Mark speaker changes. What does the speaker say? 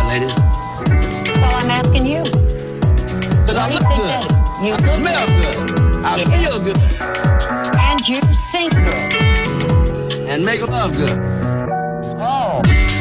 Speaker 1: ladies?
Speaker 2: Well, I'm asking you.
Speaker 1: Because I look good.
Speaker 2: You
Speaker 1: I
Speaker 2: look
Speaker 1: smell good. I
Speaker 2: Yeah.
Speaker 1: feel good.
Speaker 2: and you sing good.
Speaker 1: And make love good.
Speaker 2: Oh.